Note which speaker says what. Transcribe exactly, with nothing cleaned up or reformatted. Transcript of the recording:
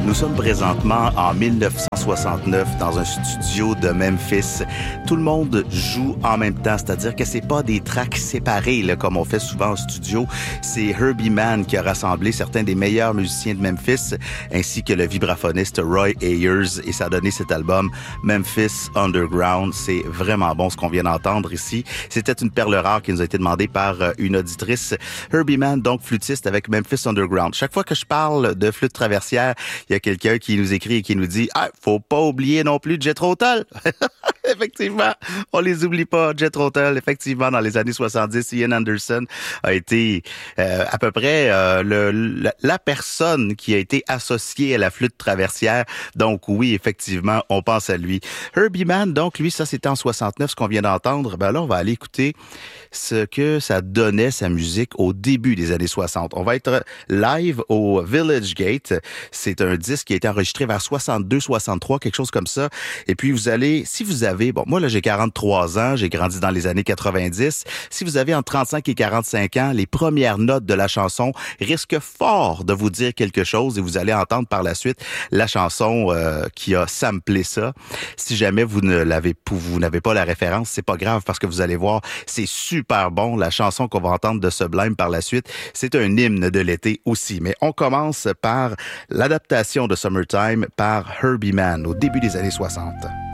Speaker 1: Nous sommes présentement en dix-neuf cent soixante-neuf dans un studio de Memphis. Tout le monde joue en même temps, c'est-à-dire que c'est pas des tracks séparés là, comme on fait souvent en studio. C'est Herbie Mann qui a rassemblé certains des meilleurs musiciens de Memphis, ainsi que le vibraphoniste Roy Ayers, et ça a donné cet album Memphis Underground. C'est vraiment bon ce qu'on vient d'entendre ici. C'était une perle rare qui nous a été demandée par une auditrice. Herbie Mann, donc flûtiste avec Memphis Underground. Chaque fois que je parle de flûte traversière, il y a quelqu'un qui nous écrit et qui nous dit « Ah, faut pas oublier non plus Jethro Tull ». Effectivement, on les oublie pas. Jethro Tull, effectivement, dans les années soixante-dix, Ian Anderson a été euh, à peu près euh, le, la, la personne qui a été associée à la flûte traversière. Donc oui, effectivement, on pense à lui. Herbie Mann, donc lui, ça c'était en soixante-neuf, ce qu'on vient d'entendre. Ben là, on va aller écouter ce que ça donnait, sa musique, au début des années soixante. On va être live au Village Gate. C'est un disque qui a été enregistré vers soixante-deux soixante-trois, quelque chose comme ça. Et puis vous allez, si vous avez, bon, moi là j'ai quarante-trois ans, j'ai grandi dans les années quatre-vingt-dix. Si vous avez entre trente-cinq et quarante-cinq ans, les premières notes de la chanson risquent fort de vous dire quelque chose et vous allez entendre par la suite la chanson euh, qui a samplé ça. Si jamais vous ne l'avez, vous n'avez pas la référence, c'est pas grave parce que vous allez voir, c'est super bon. La chanson qu'on va entendre de Sublime par la suite, c'est un hymne de l'été aussi. Mais on commence par l'adaptation de Summertime par Herbie Mann au début des années soixante.